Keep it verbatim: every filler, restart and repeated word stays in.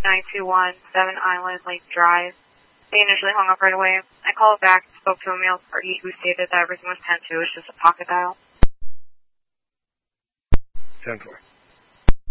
nine two one, seven Island Lake Drive. They initially hung up right away. I called back and spoke to a male party who stated that everything was ten two, it was just a pocket dial. ten four.